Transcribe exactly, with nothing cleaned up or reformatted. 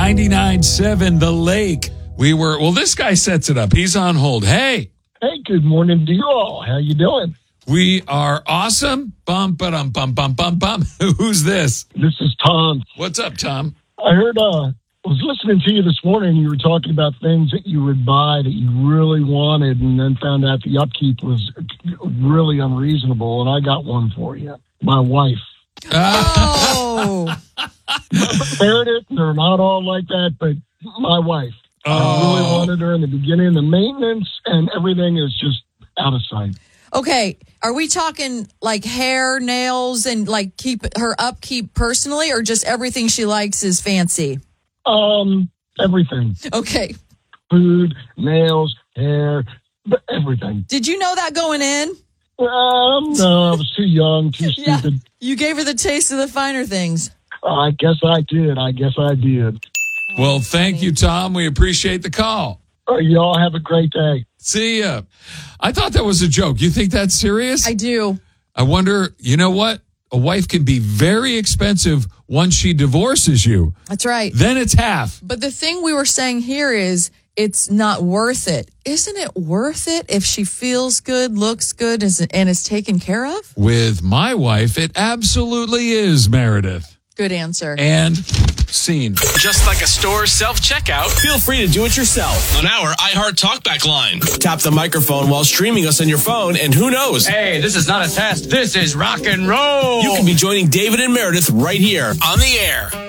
ninety-nine point seven The Lake. We were, well, this guy sets it up. He's on hold. Hey. Hey, good morning to you all. How you doing? We are awesome. Bum, ba-dum, bum, bum, bum, bum. Who's this? This is Tom. What's up, Tom? I heard, uh, I was listening to you this morning. You were talking about things that you would buy that you really wanted and then found out the upkeep was really unreasonable. And I got one for you. My wife. Oh. Meredith, they're not all like that, but my wife. Oh. I really wanted her in the beginning. The maintenance and everything is just out of sight. Okay, are we talking like hair, nails, and like keep her upkeep personally, or just everything she likes is fancy? Um, everything. Okay. Food, nails, hair, everything. Did you know that going in? Um, no, I was too young, too Yeah. stupid. You gave her the taste of the finer things. I guess I did. I guess I did. Well, thank you, Tom. We appreciate the call. Uh, y'all have a great day. See ya. I thought that was a joke. You think that's serious? I do. I wonder, you know what? A wife can be very expensive once she divorces you. That's right. Then it's half. But the thing we were saying here is it's not worth it. Isn't it worth it if she feels good, looks good, and is taken care of? With my wife, it absolutely is, Meredith. Good answer. And scene. Just like a store self-checkout, Feel free to do it yourself on our iHeart TalkBack line. Tap the microphone while streaming us on your phone, and who knows? Hey, this is not a test. This is rock and roll. You can be joining David and Meredith right here On the air.